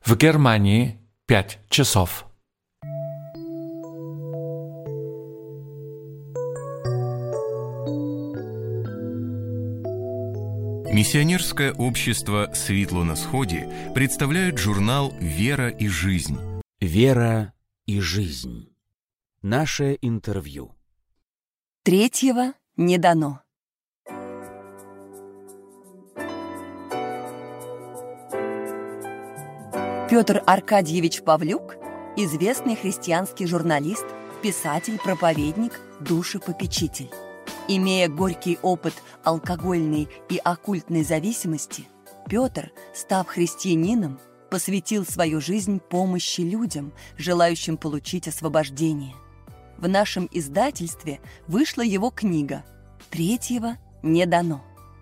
В Германии 5 часов. Миссионерское общество «Светло на сходе» представляет журнал «Вера и жизнь». Вера и жизнь. Наше интервью. Третьего не дано. Петр Аркадьевич Павлюк – известный христианский журналист, писатель, проповедник, душепопечитель. Имея горький опыт алкогольной и оккультной зависимости, Петр, став христианином, посвятил свою жизнь помощи людям, желающим получить освобождение. В нашем издательстве вышла его книга «Третьего не дано».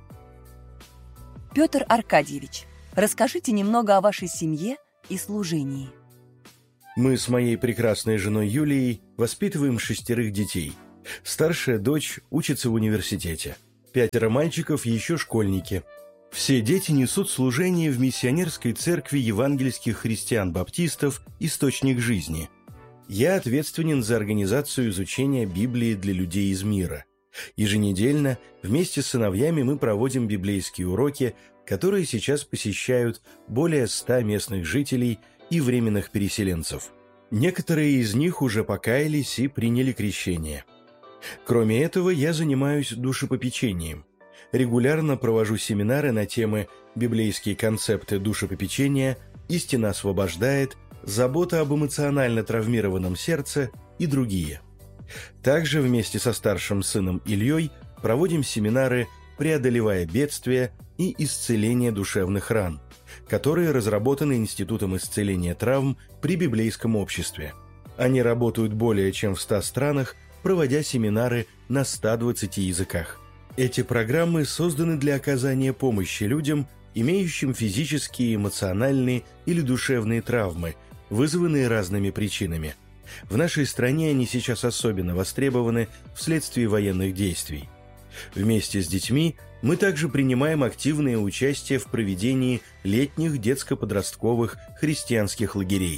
Петр Аркадьевич, расскажите немного о вашей семье и служении. Мы с моей прекрасной женой Юлией воспитываем 6 детей. Старшая дочь учится в университете. 5 мальчиков еще школьники. Все дети несут служение в миссионерской церкви евангельских христиан-баптистов «Источник жизни». Я ответственен за организацию изучения Библии для людей из мира. Еженедельно вместе с сыновьями мы проводим библейские уроки, которые сейчас посещают более 100 местных жителей и временных переселенцев. Некоторые из них уже покаялись и приняли крещение. Кроме этого, я занимаюсь душепопечением. Регулярно провожу семинары на темы «Библейские концепты душепопечения», «Истина освобождает», «Забота об эмоционально травмированном сердце» и другие. Также вместе со старшим сыном Ильей проводим семинары «Преодолевая бедствия» и «Исцеление душевных ран», которые разработаны Институтом исцеления травм при Библейском обществе. Они работают более чем в 100 странах, проводя семинары на 120 языках. Эти программы созданы для оказания помощи людям, имеющим физические, эмоциональные или душевные травмы, вызванные разными причинами. В нашей стране они сейчас особенно востребованы вследствие военных действий. Вместе с детьми мы также принимаем активное участие в проведении летних детско-подростковых христианских лагерей.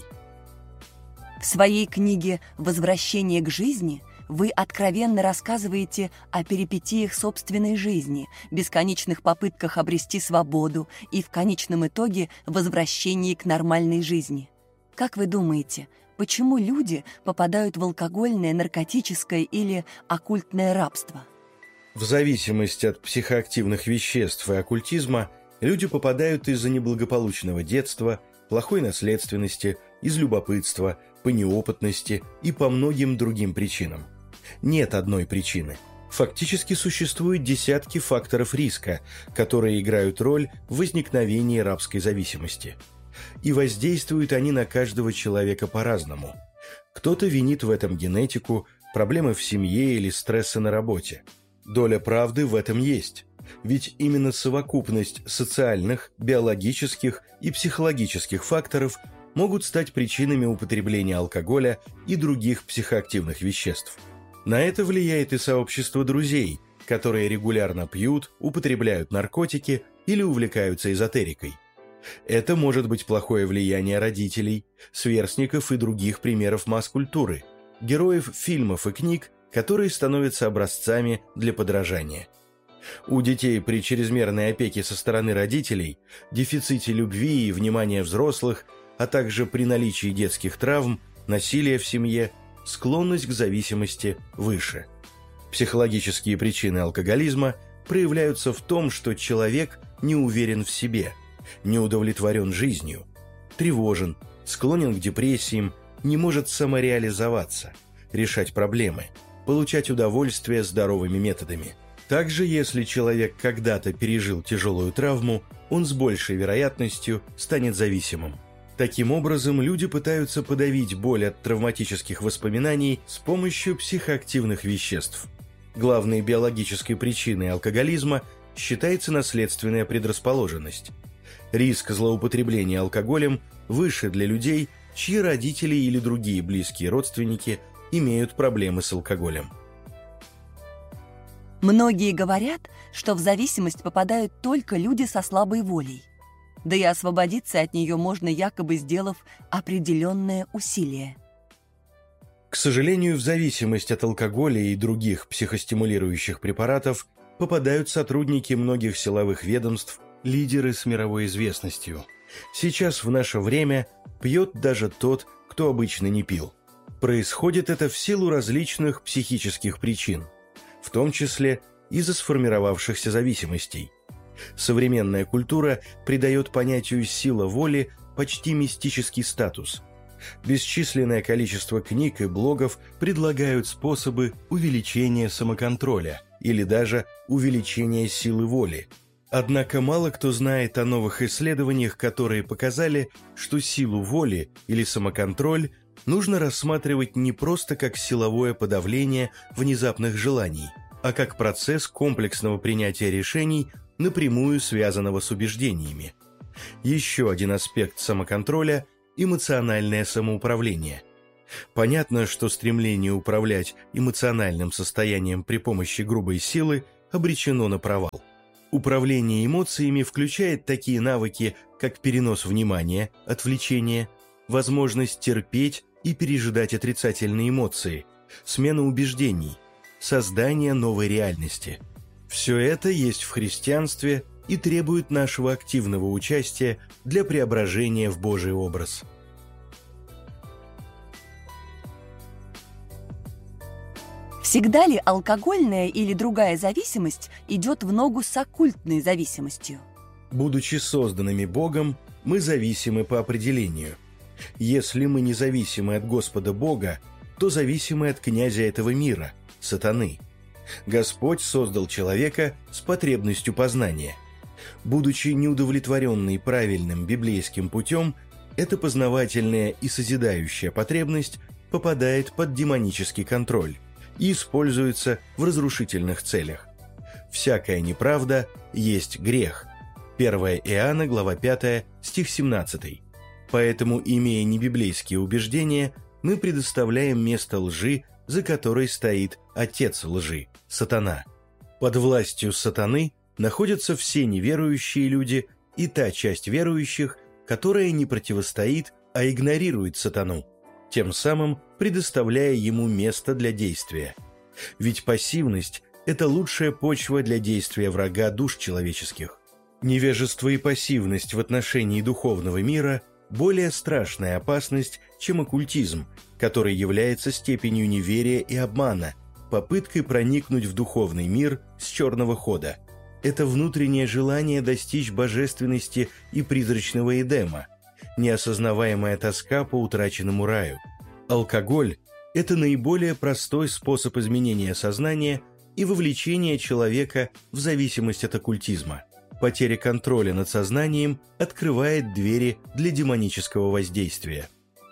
В своей книге «Возвращение к жизни» вы откровенно рассказываете о перипетиях собственной жизни, бесконечных попытках обрести свободу и в конечном итоге возвращении к нормальной жизни. Как вы думаете, почему люди попадают в алкогольное, наркотическое или оккультное рабство? В зависимости от психоактивных веществ и оккультизма люди попадают из-за неблагополучного детства, плохой наследственности, из любопытства, по неопытности и по многим другим причинам. Нет одной причины. Фактически существуют десятки факторов риска, которые играют роль в возникновении рабской зависимости. И воздействуют они на каждого человека по-разному. Кто-то винит в этом генетику, проблемы в семье или стрессы на работе. Доля правды в этом есть, ведь именно совокупность социальных, биологических и психологических факторов могут стать причинами употребления алкоголя и других психоактивных веществ. На это влияет и сообщество друзей, которые регулярно пьют, употребляют наркотики или увлекаются эзотерикой. Это может быть плохое влияние родителей, сверстников и других примеров масс-культуры, героев фильмов и книг, которые становятся образцами для подражания. У детей при чрезмерной опеке со стороны родителей, дефиците любви и внимания взрослых, а также при наличии детских травм, насилия в семье, склонность к зависимости выше. Психологические причины алкоголизма проявляются в том, что человек не уверен в себе, не удовлетворен жизнью, тревожен, склонен к депрессиям, не может самореализоваться, решать проблемы, получать удовольствие здоровыми методами. Также, если человек когда-то пережил тяжелую травму, он с большей вероятностью станет зависимым. Таким образом, люди пытаются подавить боль от травматических воспоминаний с помощью психоактивных веществ. Главной биологической причиной алкоголизма считается наследственная предрасположенность. Риск злоупотребления алкоголем выше для людей, чьи родители или другие близкие родственники имеют проблемы с алкоголем. Многие говорят, что в зависимость попадают только люди со слабой волей. Да и освободиться от нее можно, якобы сделав определенное усилие. К сожалению, в зависимость от алкоголя и других психостимулирующих препаратов попадают сотрудники многих силовых ведомств, лидеры с мировой известностью. Сейчас в наше время пьет даже тот, кто обычно не пил. Происходит это в силу различных психических причин, в том числе из-за сформировавшихся зависимостей. Современная культура придает понятию «сила воли» почти мистический статус. Бесчисленное количество книг и блогов предлагают способы увеличения самоконтроля или даже увеличения силы воли. Однако мало кто знает о новых исследованиях, которые показали, что силу воли или самоконтроль нужно рассматривать не просто как силовое подавление внезапных желаний, а как процесс комплексного принятия решений, напрямую связанного с убеждениями. Еще один аспект самоконтроля – эмоциональное самоуправление. Понятно, что стремление управлять эмоциональным состоянием при помощи грубой силы обречено на провал. Управление эмоциями включает такие навыки, как перенос внимания, отвлечение, возможность терпеть и пережидать отрицательные эмоции, смена убеждений, создание новой реальности. Все это есть в христианстве и требует нашего активного участия для преображения в Божий образ. Всегда ли алкогольная или другая зависимость идет в ногу с оккультной зависимостью? Будучи созданными Богом, мы зависимы по определению. Если мы не зависимы от Господа Бога, то зависимы от князя этого мира, сатаны. Господь создал человека с потребностью познания. Будучи неудовлетворенной правильным библейским путем, эта познавательная и созидающая потребность попадает под демонический контроль и используется в разрушительных целях. Всякая неправда есть грех. 1 Иоанна, глава 5, стих 17. Поэтому, имея небиблейские убеждения, мы предоставляем место лжи, за которой стоит отец лжи, сатана. Под властью сатаны находятся все неверующие люди и та часть верующих, которая не противостоит, а игнорирует сатану, тем самым предоставляя ему место для действия. Ведь пассивность – это лучшая почва для действия врага душ человеческих. Невежество и пассивность в отношении духовного мира – более страшная опасность, чем оккультизм, который является степенью неверия и обмана, попыткой проникнуть в духовный мир с черного хода. Это внутреннее желание достичь божественности и призрачного Эдема, неосознаваемая тоска по утраченному раю. Алкоголь – это наиболее простой способ изменения сознания и вовлечения человека в зависимость от оккультизма. Потеря контроля над сознанием открывает двери для демонического воздействия.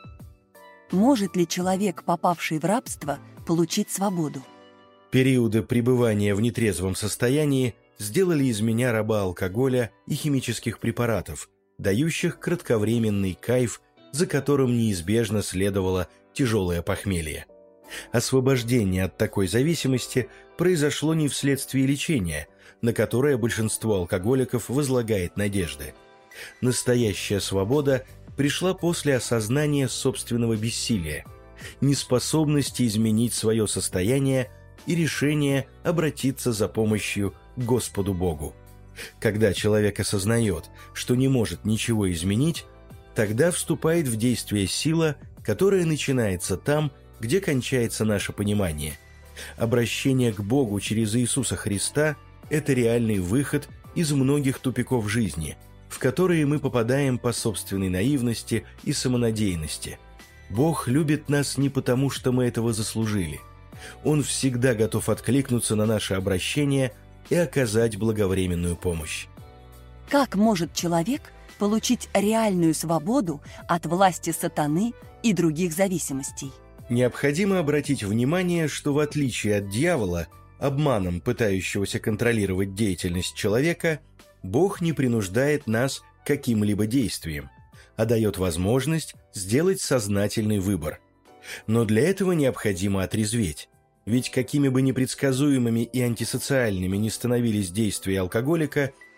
Может ли человек, попавший в рабство, получить свободу? Периоды пребывания в нетрезвом состоянии сделали из меня раба алкоголя и химических препаратов, дающих кратковременный кайф, за которым неизбежно следовало тяжелое похмелье. Освобождение от такой зависимости произошло не вследствие лечения, на которое большинство алкоголиков возлагает надежды. Настоящая свобода пришла после осознания собственного бессилия, неспособности изменить свое состояние и решения обратиться за помощью к Господу Богу. Когда человек осознает, что не может ничего изменить, тогда вступает в действие сила, которая начинается там, где кончается наше понимание. Обращение к Богу через Иисуса Христа – это реальный выход из многих тупиков жизни, в которые мы попадаем по собственной наивности и самонадеянности. Бог любит нас не потому, что мы этого заслужили. Он всегда готов откликнуться на наше обращение и оказать благовременную помощь. Как может человек получить реальную свободу от власти сатаны и других зависимостей? Необходимо обратить внимание, что в отличие от дьявола, обманом пытающегося контролировать деятельность человека, Бог не принуждает нас к каким-либо действиям, а дает возможность сделать сознательный выбор. Но для этого необходимо отрезветь, ведь какими бы непредсказуемыми и антисоциальными ни становились действия алкоголика,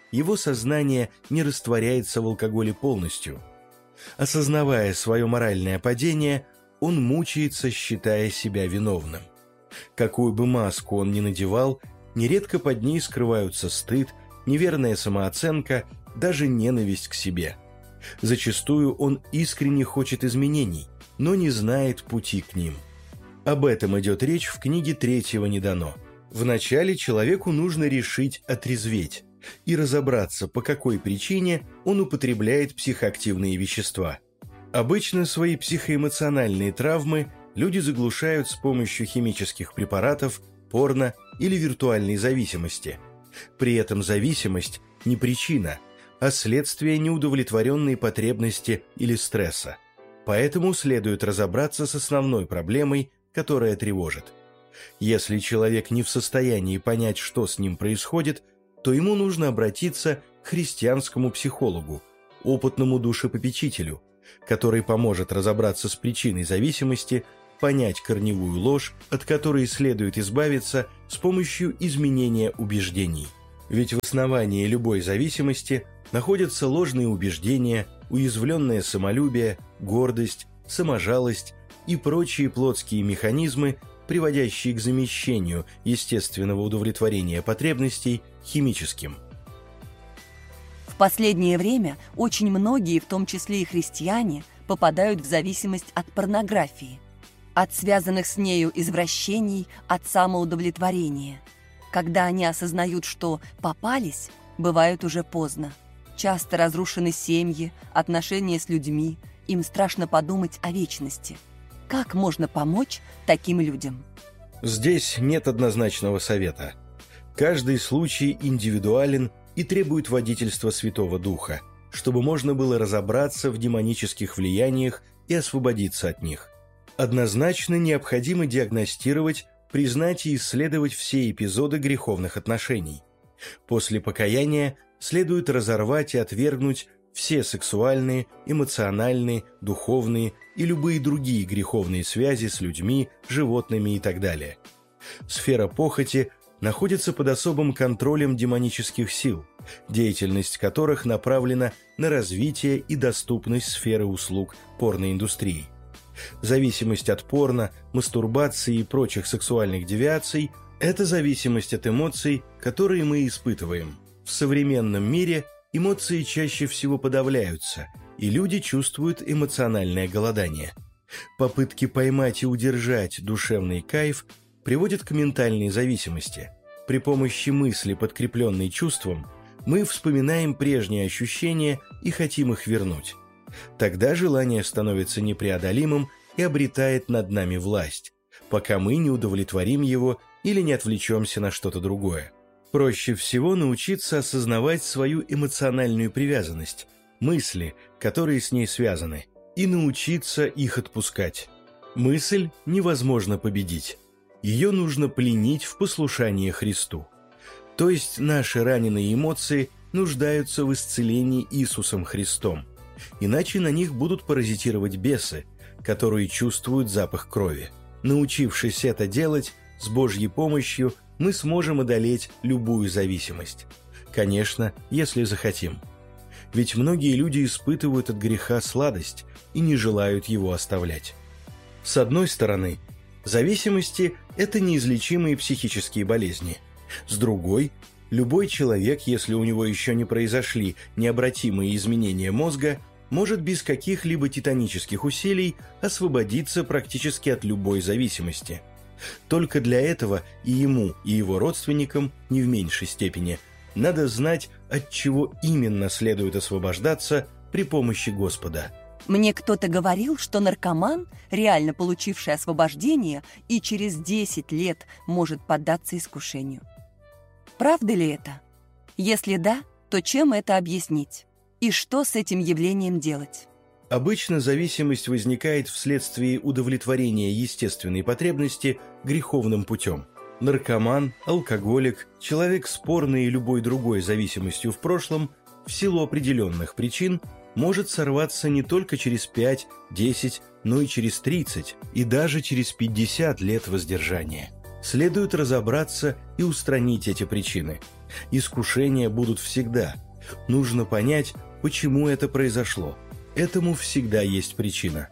его сознание не растворяется в алкоголе полностью. Осознавая свое моральное падение, он мучается, считая себя виновным. Какую бы маску он ни надевал, нередко под ней скрываются стыд, неверная самооценка, даже ненависть к себе. Зачастую он искренне хочет изменений, но не знает пути к ним. Об этом идет речь в книге «Третьего не дано». Вначале человеку нужно решить отрезветь и разобраться, по какой причине он употребляет психоактивные вещества. Обычно свои психоэмоциональные травмы люди заглушают с помощью химических препаратов, порно или виртуальной зависимости. При этом зависимость не причина, а следствие неудовлетворенной потребности или стресса. Поэтому следует разобраться с основной проблемой, которая тревожит. Если человек не в состоянии понять, что с ним происходит, то ему нужно обратиться к христианскому психологу, опытному душепопечителю, который поможет разобраться с причиной зависимости, понять корневую ложь, от которой следует избавиться с помощью изменения убеждений. Ведь в основании любой зависимости находятся ложные убеждения, уязвленное самолюбие, гордость, саможалость и прочие плотские механизмы, приводящие к замещению естественного удовлетворения потребностей химическим. В последнее время очень многие, в том числе и христиане, попадают в зависимость от порнографии, от связанных с нею извращений, от самоудовлетворения. Когда они осознают, что попались, бывает уже поздно. Часто разрушены семьи, отношения с людьми, им страшно подумать о вечности. Как можно помочь таким людям? Здесь нет однозначного совета. Каждый случай индивидуален и требует водительства Святого Духа, чтобы можно было разобраться в демонических влияниях и освободиться от них. Однозначно необходимо диагностировать, признать и исследовать все эпизоды греховных отношений. После покаяния следует разорвать и отвергнуть все сексуальные, эмоциональные, духовные и любые другие греховные связи с людьми, животными и так далее. Сфера похоти находится под особым контролем демонических сил, деятельность которых направлена на развитие и доступность сферы услуг порноиндустрии. Зависимость от порно, мастурбации и прочих сексуальных девиаций – это зависимость от эмоций, которые мы испытываем. В современном мире эмоции чаще всего подавляются, и люди чувствуют эмоциональное голодание. Попытки поймать и удержать душевный кайф приводят к ментальной зависимости. При помощи мысли, подкрепленной чувством, мы вспоминаем прежние ощущения и хотим их вернуть. Тогда желание становится непреодолимым и обретает над нами власть, пока мы не удовлетворим его или не отвлечемся на что-то другое. Проще всего научиться осознавать свою эмоциональную привязанность, мысли, которые с ней связаны, и научиться их отпускать. Мысль невозможно победить. Ее нужно пленить в послушание Христу. То есть наши раненые эмоции нуждаются в исцелении Иисусом Христом, иначе на них будут паразитировать бесы, которые чувствуют запах крови. Научившись это делать, с Божьей помощью мы сможем одолеть любую зависимость. Конечно, если захотим. Ведь многие люди испытывают от греха сладость и не желают его оставлять. С одной стороны, зависимости – это неизлечимые психические болезни. С другой, любой человек, если у него еще не произошли необратимые изменения мозга, может без каких-либо титанических усилий освободиться практически от любой зависимости. Только для этого и ему, и его родственникам, не в меньшей степени, надо знать, от чего именно следует освобождаться при помощи Господа. Мне кто-то говорил, что наркоман, реально получивший освобождение, и через 10 лет может поддаться искушению. Правда ли это? Если да, то чем это объяснить? И что с этим явлением делать? Обычно зависимость возникает вследствие удовлетворения естественной потребности греховным путем. Наркоман, алкоголик, человек с порной и любой другой зависимостью в прошлом в силу определенных причин может сорваться не только через 5, 10, но и через 30 и даже через 50 лет воздержания. следует разобраться и устранить эти причины. Искушения будут всегда. Нужно понять, почему это произошло. Этому всегда есть причина.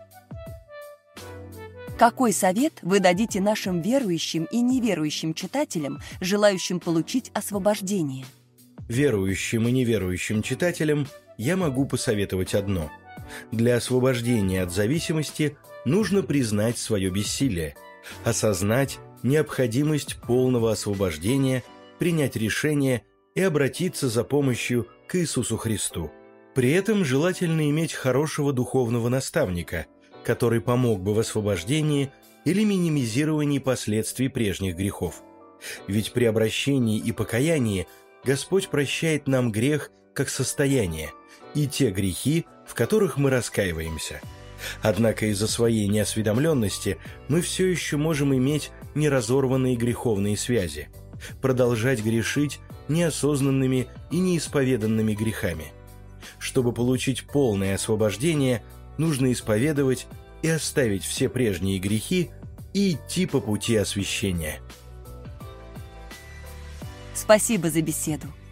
Какой совет вы дадите нашим верующим и неверующим читателям, желающим получить освобождение? Верующим и неверующим читателям я могу посоветовать одно. Для освобождения от зависимости нужно признать свое бессилие, осознать необходимость полного освобождения, принять решение и обратиться за помощью к Иисусу Христу. При этом желательно иметь хорошего духовного наставника, который помог бы в освобождении или минимизировании последствий прежних грехов. Ведь при обращении и покаянии Господь прощает нам грех как состояние и те грехи, в которых мы раскаиваемся. Однако из-за своей неосведомленности мы все еще можем иметь неразорванные греховные связи, продолжать грешить неосознанными и неисповеданными грехами. Чтобы получить полное освобождение, нужно исповедовать и оставить все прежние грехи и идти по пути освящения. Спасибо за беседу.